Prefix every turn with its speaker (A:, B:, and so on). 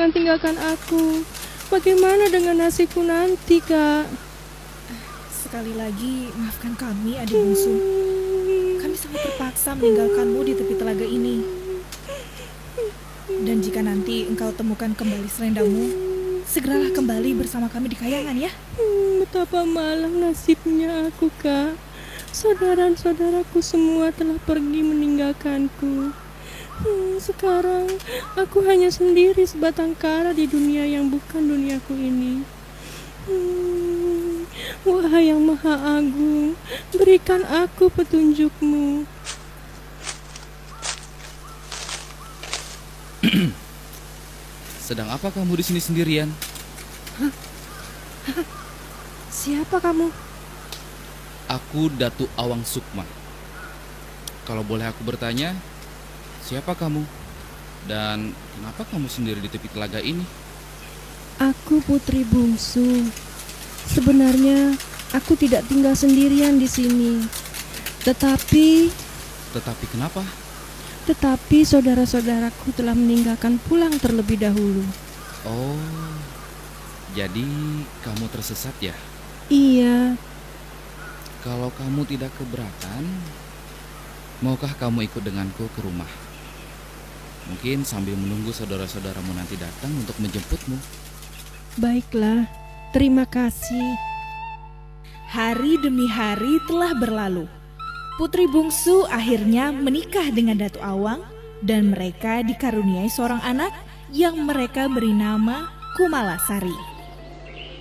A: jangan tinggalkan aku. Bagaimana dengan nasibku nanti, Kak?
B: Sekali lagi, maafkan kami, adik bungsu. Kami sangat terpaksa meninggalkanmu di tepi telaga ini. Dan jika nanti engkau temukan kembali selendangmu, segeralah kembali bersama kami di Kayangan ya.
A: Betapa malang nasibnya aku, Kak. Saudara-saudaraku semua telah pergi meninggalkanku. Sekarang aku hanya sendiri sebatang kara di dunia yang bukan duniaku ini. Wahai yang Maha Agung, berikan aku petunjukmu.
C: Sedang apa kamu di sini sendirian?
A: Siapa kamu?
C: Aku Datu Awang Sukma. Kalau boleh aku bertanya, siapa kamu? Dan kenapa kamu sendiri di tepi telaga ini?
A: Aku putri bungsu. Sebenarnya aku tidak tinggal sendirian di sini. Tetapi
C: Kenapa?
A: saudara-saudaraku telah meninggalkan pulang terlebih dahulu.
C: Oh, jadi kamu tersesat ya?
A: Iya.
C: Kalau kamu tidak keberatan, maukah kamu ikut denganku ke rumah? Mungkin sambil menunggu saudara-saudaramu nanti datang untuk menjemputmu.
A: Baiklah, terima kasih.
B: Hari demi hari telah berlalu. Putri bungsu akhirnya menikah dengan Datu Awang dan mereka dikaruniai seorang anak yang mereka beri nama Kumalasari.